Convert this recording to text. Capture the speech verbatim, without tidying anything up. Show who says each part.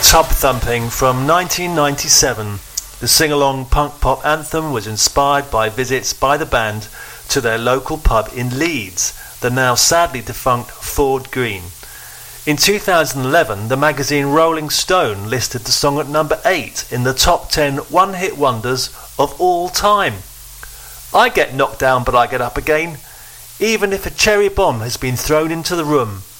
Speaker 1: Tub Thumping from nineteen ninety-seven. The sing-along punk-pop anthem was inspired by visits by the band to their local pub in Leeds, the now sadly defunct Ford Green. In two thousand eleven, the magazine Rolling Stone listed the song at number eight in the top ten one-hit wonders of all time. I get knocked down but I get up again. Even if a cherry bomb has been thrown into the room,